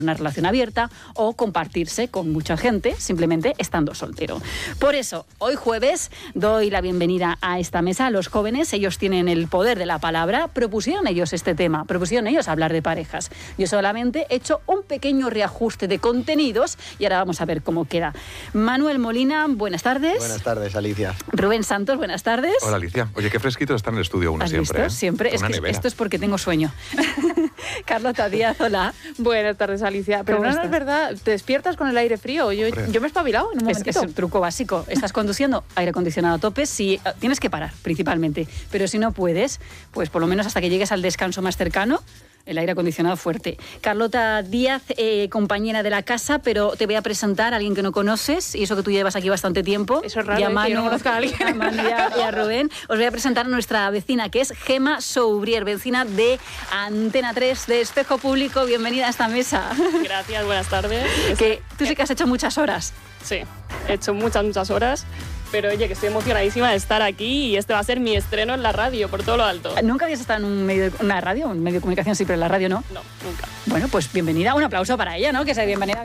una relación abierta o compartirse con mucha gente simplemente estando soltero. Por eso, hoy jueves doy la bienvenida a esta mesa a los jóvenes. Ellos tienen el poder de la palabra. Propusieron ellos este tema, propusieron ellos hablar de parejas. Yo solamente he hecho un pequeño reajuste de contenidos y ahora vamos a ver cómo queda. Manuel Molina, buenas tardes. Buenas tardes, Alicia. Rubén Santos, buenas tardes. Hola, Alicia. Oye, qué fresquito está en el estudio uno siempre. ¿Visto? Siempre. Es que esto es porque tengo sueño. Carlota Díaz, hola. Buenas tardes, Alicia. Pero no es verdad, ¿te despiertas con el aire frío? Yo me he espabilado en un momentito. Es un truco básico. Estás conduciendo, aire acondicionado a tope, si tienes que parar, principalmente. Pero si no puedes, pues por lo menos hasta que llegues al descanso más cercano, el aire acondicionado fuerte. Carlota Díaz, compañera de la casa, pero te voy a presentar a alguien que no conoces, y eso que tú llevas aquí bastante tiempo. Eso es raro, y a Manu, que yo no conozca a alguien. A Manu y a Rubén. Os voy a presentar a nuestra vecina, que es Gemma Soubrier, vecina de Antena 3, de Espejo Público. Bienvenida a esta mesa. Gracias, buenas tardes. Que tú sí que has hecho muchas horas. Sí, he hecho muchas horas. Pero oye, que estoy emocionadísima de estar aquí y este va a ser mi estreno en la radio, por todo lo alto. ¿Nunca habías estado en una radio, un medio de comunicación, sí, pero en la radio no? No, nunca. Bueno, pues bienvenida, un aplauso para ella, ¿no? Que sea bienvenida.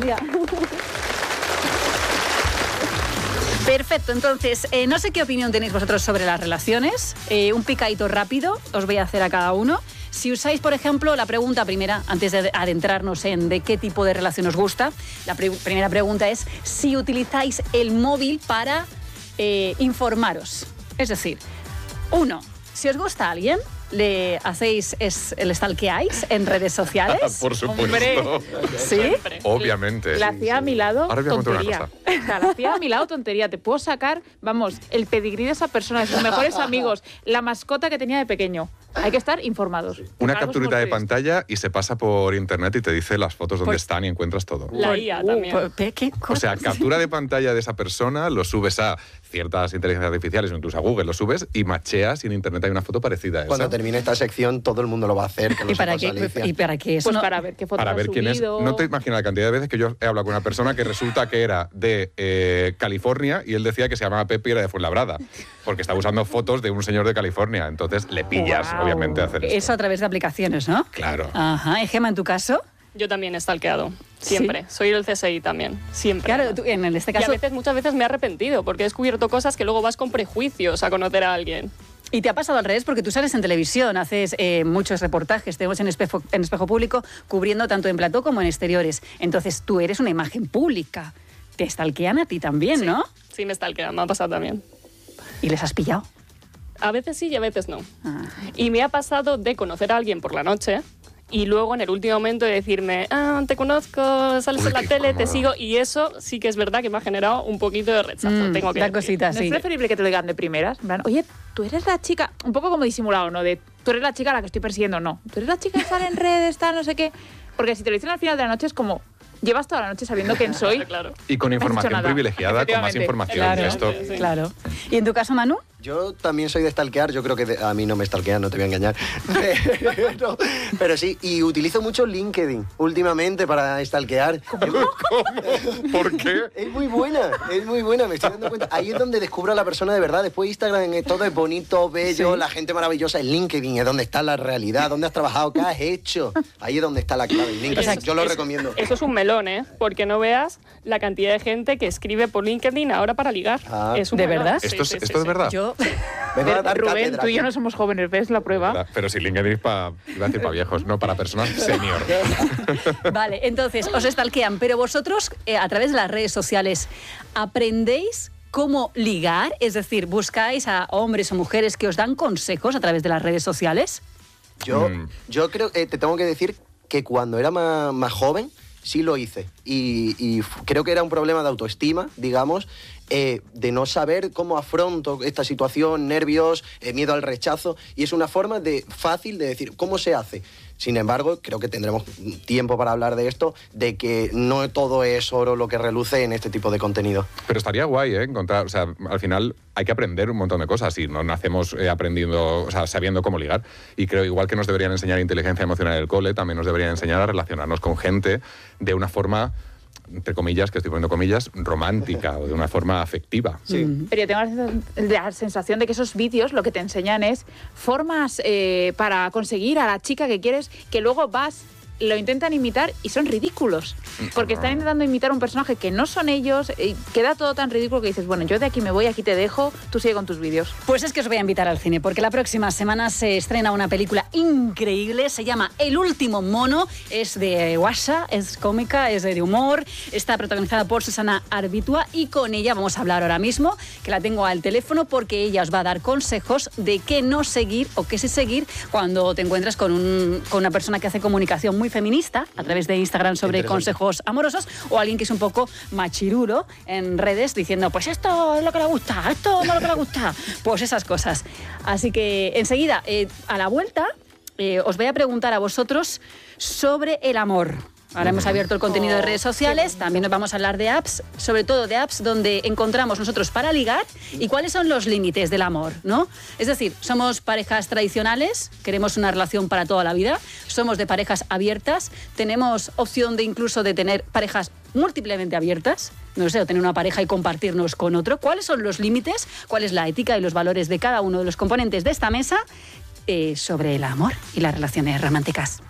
Perfecto, entonces, no sé qué opinión tenéis vosotros sobre las relaciones. Un picadito rápido os voy a hacer a cada uno. Si usáis, por ejemplo, la pregunta primera, antes de adentrarnos en de qué tipo de relación os gusta, la primera pregunta es si utilizáis el móvil para informaros. Es decir, 1, si os gusta a alguien, ¿le stalkeáis en redes sociales? Por supuesto. Hombre, ¿sí? Obviamente. La hacía a mi lado, Ahora voy a contar una tontería. cosa. O sea, la hacía a mi lado, tontería. Te puedo sacar, vamos, el pedigrí de esa persona, de sus mejores amigos, la mascota que tenía de pequeño. Hay que estar informados. Una Algo capturita de somos pantalla y se pasa por internet y te dice las fotos donde están y encuentras todo. La IA también. ¿Qué O sea, captura de pantalla de esa persona, lo subes a ciertas inteligencias artificiales o incluso a Google, lo subes y macheas y en internet hay una foto parecida a esa. Cuando termine esta sección, todo el mundo lo va a hacer. Que lo ¿Y para sepas, qué? Alicia. ¿Y para qué? Eso Pues no- para ver qué fotos Para ha ver quién es. subido. No te imaginas la cantidad de veces que yo he hablado con una persona que resulta que era de California y él decía que se llamaba Pepe y era de Fuenlabrada, porque estaba usando fotos de un señor de California. Entonces le pillas, Guau. obviamente, a hacer esto. Eso a través de aplicaciones, ¿no? Claro. Ajá. ¿Y Gemma, en tu caso? Yo también he stalkeado, siempre. Soy del CSI también, siempre. Claro, tú, en este Y a caso... veces, muchas veces me he arrepentido porque he descubierto cosas que luego vas con prejuicios a conocer a alguien. Y te ha pasado al revés porque tú sales en televisión, haces muchos reportajes, tenemos en Espejo Público cubriendo tanto en plató como en exteriores. Entonces tú eres una imagen pública. Te stalkean a ti también, ¿no? Sí, me stalkean, me ha pasado también. ¿Y les has pillado? A veces sí y a veces no. Ah. Y me ha pasado de conocer a alguien por la noche y luego en el último momento de decirme, te conozco, sales Uy, en la qué tele, te incómodo. sigo. Y eso sí que es verdad que me ha generado un poquito de rechazo. Tengo que da decir. cositas, ¿No sí. es preferible que te lo digan de primeras? En plan, oye, tú eres la chica, un poco como disimulado, ¿no? De tú eres la chica a la que estoy persiguiendo, no. Tú eres la chica que sale en redes, tal, no sé qué. Porque si te lo dicen al final de la noche es como, llevas toda la noche sabiendo quién soy. Claro. Y con No has información dicho nada. privilegiada, con más Efectivamente. información. Claro, Esto, Sí. claro. ¿Y en tu caso, Manu? Yo también soy de stalkear, yo creo que a mí no me stalkean, no te voy a engañar. Pero sí, y utilizo mucho LinkedIn últimamente para stalkear. ¿Por qué? Es muy buena, me estoy dando cuenta. Ahí es donde descubro a la persona de verdad. Después Instagram todo es bonito, bello, la gente maravillosa. En LinkedIn es donde está la realidad, dónde has trabajado, qué has hecho. Ahí es donde está la clave, en LinkedIn. O sea, Yo lo recomiendo. Eso es un melón, ¿eh? Porque no veas la cantidad de gente que escribe por LinkedIn ahora para ligar. Ah. Es un ¿De melón. verdad? Sí, ¿Esto sí, es sí, de sí. verdad? Yo... Vengo a dar Rubén, cátedra tú y yo aquí. no somos jóvenes, ¿ves la prueba? Pero si LinkedIn es para viejos, no para personas senior. Vale, entonces, os stalkean, pero vosotros, a través de las redes sociales, ¿aprendéis cómo ligar? Es decir, ¿buscáis a hombres o mujeres que os dan consejos a través de las redes sociales? Yo creo que te tengo que decir que cuando era más joven sí lo hice y creo que era un problema de autoestima, digamos, de no saber cómo afronto esta situación, nervios, miedo al rechazo, y es una forma fácil de decir cómo se hace. Sin embargo, creo que tendremos tiempo para hablar de esto, de que no todo es oro lo que reluce en este tipo de contenido. Pero estaría guay, encontrar, o sea, al final hay que aprender un montón de cosas y no nacemos aprendiendo, o sea, sabiendo cómo ligar. Y creo, igual que nos deberían enseñar inteligencia emocional en el cole, también nos deberían enseñar a relacionarnos con gente de una forma, entre comillas, que estoy poniendo comillas, romántica o de una forma afectiva. Sí. Pero yo tengo la sensación de que esos vídeos lo que te enseñan es formas para conseguir a la chica que quieres, que luego vas lo intentan imitar y son ridículos. Porque están intentando imitar un personaje que no son ellos, y queda todo tan ridículo que dices, bueno, yo de aquí me voy, aquí te dejo, tú sigue con tus vídeos. Pues es que os voy a invitar al cine, porque la próxima semana se estrena una película increíble, se llama El último mono, es de Guasha, es cómica, es de humor, está protagonizada por Susana Arbitua y con ella vamos a hablar ahora mismo, que la tengo al teléfono, porque ella os va a dar consejos de qué no seguir o qué sí seguir cuando te encuentras con una persona que hace comunicación muy feminista a través de Instagram sobre consejos amorosos, o alguien que es un poco machirulo en redes diciendo, pues esto es lo que le gusta, esto no es lo que le gusta, pues esas cosas. Así que enseguida, a la vuelta, os voy a preguntar a vosotros sobre el amor. Ahora hemos abierto el contenido de redes sociales, también nos vamos a hablar de apps, sobre todo de apps donde encontramos nosotros para ligar y cuáles son los límites del amor, ¿no? Es decir, somos parejas tradicionales, queremos una relación para toda la vida, somos de parejas abiertas, tenemos opción de incluso de tener parejas múltiplemente abiertas, no sé, o tener una pareja y compartirnos con otro. ¿Cuáles son los límites? ¿Cuál es la ética y los valores de cada uno de los componentes de esta mesa sobre el amor y las relaciones románticas?